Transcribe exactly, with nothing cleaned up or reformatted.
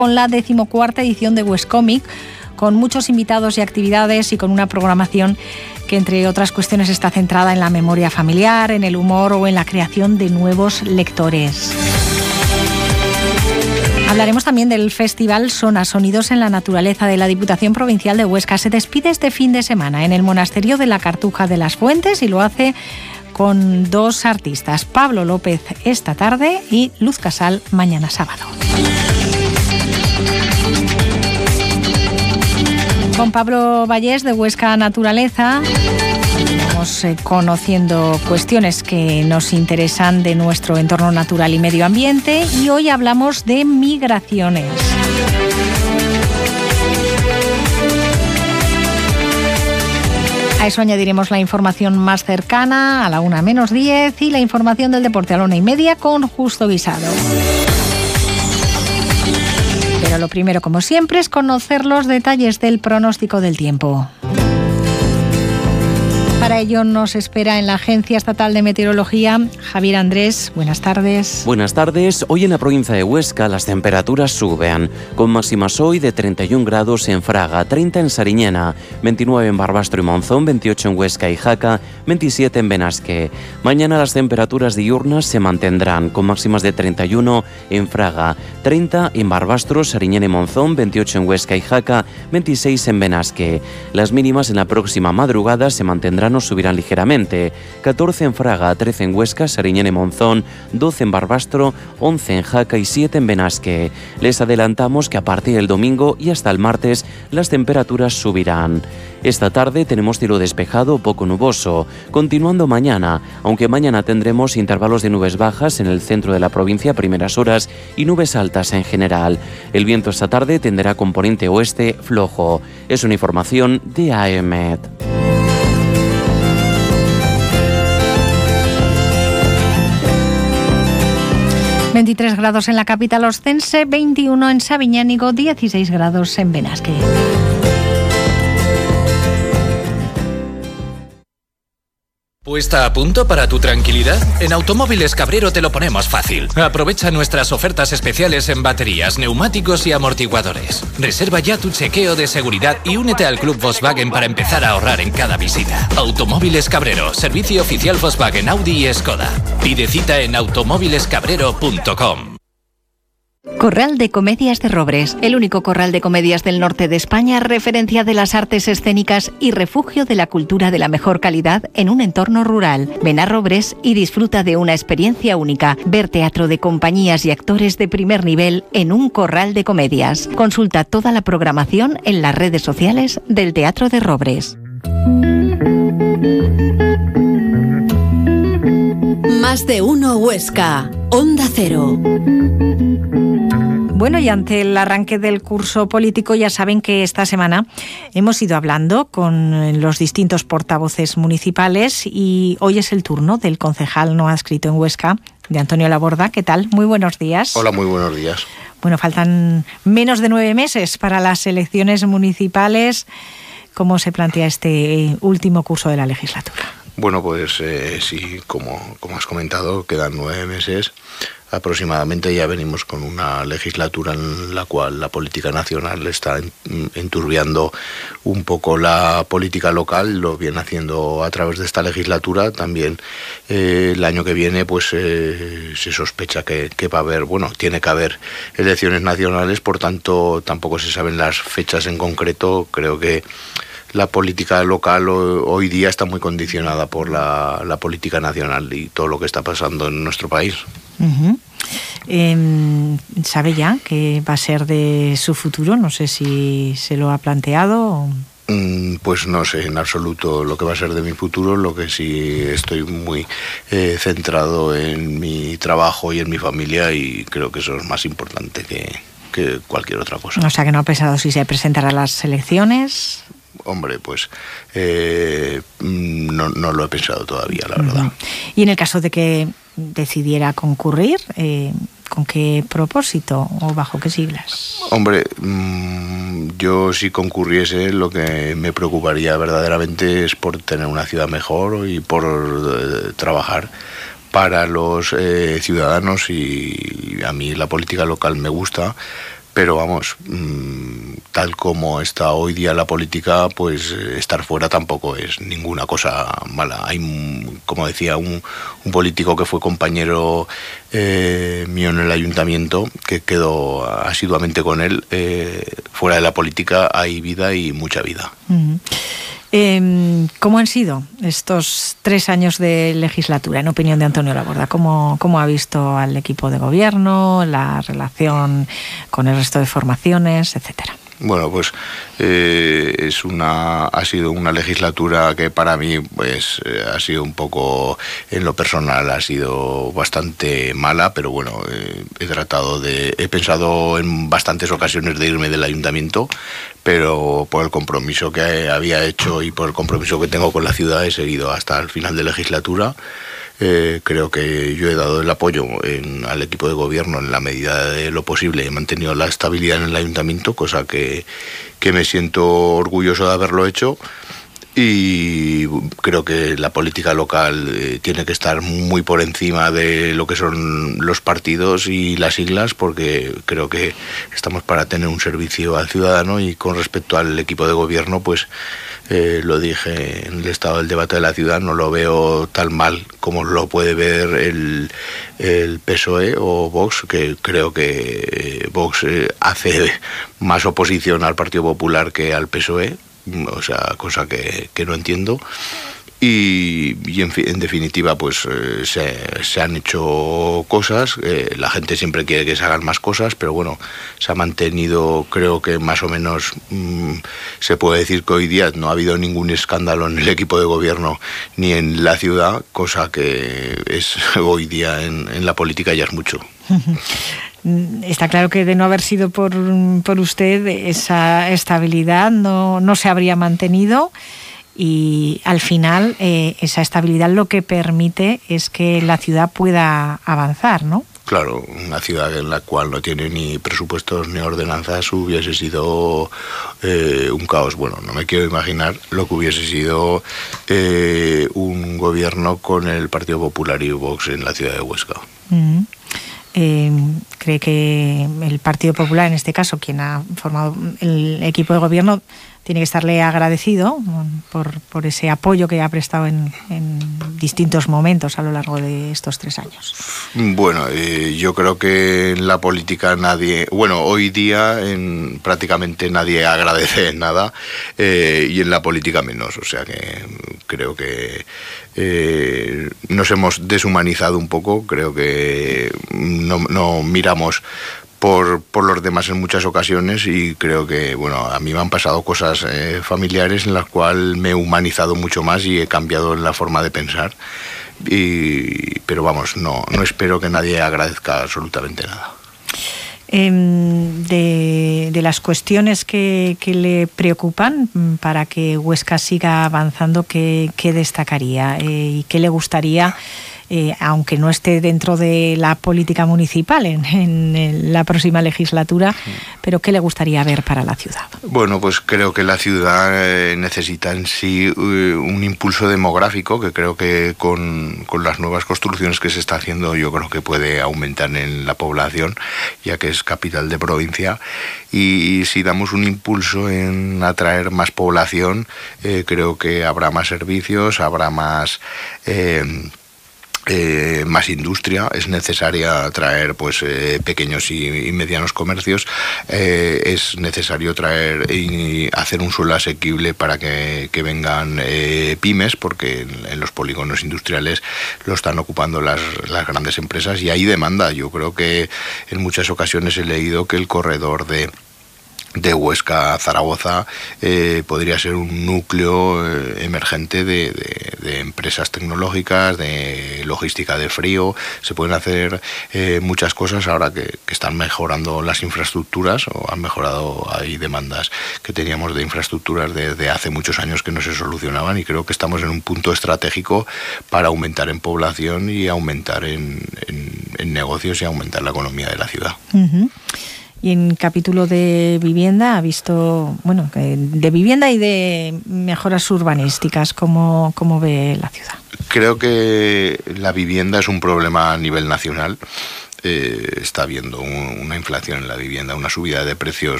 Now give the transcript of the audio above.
con la decimocuarta edición de Wescomic, con muchos invitados y actividades y con una programación que, entre otras cuestiones, está centrada en la memoria familiar, en el humor o en la creación de nuevos lectores. Hablaremos también del Festival Sona, Sonidos en la Naturaleza, de la Diputación Provincial de Huesca. Se despide este fin de semana en el Monasterio de la Cartuja de las Fuentes y lo hace con dos artistas, Pablo López esta tarde y Luz Casal mañana sábado. Con Pablo Vallés de Huesca Naturaleza vamos eh, conociendo cuestiones que nos interesan de nuestro entorno natural y medio ambiente, y hoy hablamos de migraciones. A eso añadiremos la información más cercana a la una menos diez y la información del deporte a la una y media con Justo Guisado. Pero lo primero, como siempre, es conocer los detalles del pronóstico del tiempo. Para ello nos espera en la Agencia Estatal de Meteorología Javier Andrés. Buenas tardes. Buenas tardes. Hoy en la provincia de Huesca las temperaturas suben, con máximas hoy de treinta y un grados en Fraga, treinta en Sariñena, veintinueve en Barbastro y Monzón, veintiocho en Huesca y Jaca, veintisiete en Benasque. Mañana las temperaturas diurnas se mantendrán, con máximas de treinta y uno en Fraga, treinta en Barbastro, Sariñena y Monzón, veintiocho en Huesca y Jaca, veintiséis en Benasque. Las mínimas en la próxima madrugada se mantendrán o subirán ligeramente, catorce en Fraga, trece en Huesca, Sariñena y Monzón, doce en Barbastro, once en Jaca y siete en Benasque. Les adelantamos que a partir del domingo y hasta el martes las temperaturas subirán. Esta tarde tenemos cielo despejado o poco nuboso, continuando mañana, aunque mañana tendremos intervalos de nubes bajas en el centro de la provincia a primeras horas y nubes altas en general. El viento esta tarde tendrá componente oeste flojo. Es una información de A E M E T. veintitrés grados en la capital oscense, veintiuno en Sabiñánigo, dieciséis grados en Benasque. ¿Puesta a punto para tu tranquilidad? En Automóviles Cabrero te lo ponemos fácil. Aprovecha nuestras ofertas especiales en baterías, neumáticos y amortiguadores. Reserva ya tu chequeo de seguridad y únete al Club Volkswagen para empezar a ahorrar en cada visita. Automóviles Cabrero, servicio oficial Volkswagen, Audi y Skoda. Pide cita en automóviles cabrero punto com. Corral de Comedias de Robres, el único corral de comedias del norte de España, referencia de las artes escénicas y refugio de la cultura de la mejor calidad en un entorno rural. Ven a Robres y disfruta de una experiencia única. Ver teatro de compañías y actores de primer nivel en un corral de comedias. Consulta toda la programación en las redes sociales del Teatro de Robres. Más de uno Huesca, Onda Cero. Bueno, y ante el arranque del curso político ya saben que esta semana hemos ido hablando con los distintos portavoces municipales y hoy es el turno del concejal no adscrito en Huesca, de Antonio Laborda. ¿Qué tal? Muy buenos días. Hola, muy buenos días. Bueno, faltan menos de nueve meses para las elecciones municipales. ¿Cómo se plantea este último curso de la legislatura? Bueno, pues eh, sí, como, como has comentado, quedan nueve meses aproximadamente. Ya venimos con una legislatura en la cual la política nacional está enturbiando un poco la política local, lo viene haciendo a través de esta legislatura. También eh, el año que viene pues eh, se sospecha que, que va a haber, bueno, tiene que haber elecciones nacionales, por tanto tampoco se saben las fechas en concreto. Creo que la política local hoy día está muy condicionada por la, la política nacional y todo lo que está pasando en nuestro país. Uh-huh. Eh, ¿Sabe ya qué va a ser de su futuro? No sé si se lo ha planteado. O... Mm, pues no sé en absoluto lo que va a ser de mi futuro. Lo que sí estoy muy eh, centrado en mi trabajo y en mi familia, y creo que eso es más importante que, que cualquier otra cosa. O sea, que no ha pensado si se presentará a las elecciones. Hombre, pues eh, no, no lo he pensado todavía, la verdad. Uh-huh. Y en el caso de que decidiera concurrir, eh, ¿con qué propósito o bajo qué siglas? Hombre, mmm, yo si concurriese, lo que me preocuparía verdaderamente es por tener una ciudad mejor y por eh, trabajar para los eh, ciudadanos, y a mí la política local me gusta, pero vamos, mmm, tal como está hoy día la política, pues estar fuera tampoco es ninguna cosa mala. Hay, como decía, un, un político que fue compañero eh, mío en el ayuntamiento, que quedó asiduamente con él. Eh, fuera de la política hay vida y mucha vida. Uh-huh. Eh, ¿Cómo han sido estos tres años de legislatura, en opinión de Antonio Laborda? ¿Cómo, cómo ha visto al equipo de gobierno, la relación con el resto de formaciones, etcétera? Bueno, pues eh, es una ha sido una legislatura que para mí pues eh, ha sido un poco, en lo personal ha sido bastante mala, pero bueno, eh, he tratado de he pensado en bastantes ocasiones de irme del ayuntamiento, pero por el compromiso que había hecho y por el compromiso que tengo con la ciudad he seguido hasta el final de legislatura. Eh, creo que yo he dado el apoyo en, al equipo de gobierno en la medida de lo posible. He mantenido la estabilidad en el ayuntamiento, cosa que, que me siento orgulloso de haberlo hecho. Y creo que la política local eh, tiene que estar muy por encima de lo que son los partidos y las siglas, porque creo que estamos para tener un servicio al ciudadano. Y con respecto al equipo de gobierno, pues eh, lo dije en el estado del debate de la ciudad, no lo veo tan mal como lo puede ver el, el P S O E o Vox, que creo que Vox eh, hace más oposición al Partido Popular que al P S O E. O sea, cosa que, que no entiendo. Y, y en, en definitiva, pues eh, se, se han hecho cosas. Eh, la gente siempre quiere que se hagan más cosas, pero bueno, se ha mantenido, creo que más o menos mmm, se puede decir que hoy día no ha habido ningún escándalo en el equipo de gobierno ni en la ciudad, cosa que es hoy día en, en la política ya es mucho. Está claro que de no haber sido por, por usted, esa estabilidad no, no se habría mantenido, y al final eh, esa estabilidad lo que permite es que la ciudad pueda avanzar, ¿no? Claro, una ciudad en la cual no tiene ni presupuestos ni ordenanzas hubiese sido eh, un caos. Bueno, no me quiero imaginar lo que hubiese sido eh, un gobierno con el Partido Popular y Vox en la ciudad de Huesca. Mm-hmm. Eh, ¿Cree que el Partido Popular, en este caso, quien ha formado el equipo de gobierno, tiene que estarle agradecido por, por ese apoyo que ha prestado en, en distintos momentos a lo largo de estos tres años? Bueno, eh, yo creo que en la política nadie, bueno, hoy día en prácticamente nadie agradece nada, eh, y en la política menos, o sea que creo que eh, nos hemos deshumanizado un poco, creo que no, no miramos Por, por los demás en muchas ocasiones, y creo que, bueno, a mí me han pasado cosas eh, familiares en las cuales me he humanizado mucho más y he cambiado la forma de pensar, y, pero vamos, no, no espero que nadie agradezca absolutamente nada. Eh, de, de las cuestiones que, que le preocupan para que Huesca siga avanzando, ¿qué, qué destacaría eh, y qué le gustaría? Eh, aunque no esté dentro de la política municipal en, en, en la próxima legislatura, pero ¿qué le gustaría ver para la ciudad? Bueno, pues creo que la ciudad eh, necesita en sí uh, un impulso demográfico, que creo que con, con las nuevas construcciones que se está haciendo, yo creo que puede aumentar en la población, ya que es capital de provincia, y, y si damos un impulso en atraer más población, eh, creo que habrá más servicios, habrá más... Eh, Eh, más industria. Es necesaria traer pues eh, pequeños y, y medianos comercios, eh, es necesario traer y hacer un suelo asequible para que, que vengan eh, pymes, porque en, en los polígonos industriales lo están ocupando las, las grandes empresas y hay demanda. Yo creo que en muchas ocasiones he leído que el corredor de de Huesca a Zaragoza eh, podría ser un núcleo eh, emergente de, de, de empresas tecnológicas, de logística de frío. Se pueden hacer eh, muchas cosas ahora que, que están mejorando las infraestructuras, o han mejorado, hay demandas que teníamos de infraestructuras desde hace muchos años que no se solucionaban, y creo que estamos en un punto estratégico para aumentar en población y aumentar en, en, en negocios y aumentar la economía de la ciudad. Uh-huh. Y en capítulo de vivienda ha visto, bueno, de vivienda y de mejoras urbanísticas, ¿cómo, cómo ve la ciudad? Creo que la vivienda es un problema a nivel nacional. eh, está habiendo un, una inflación en la vivienda, una subida de precios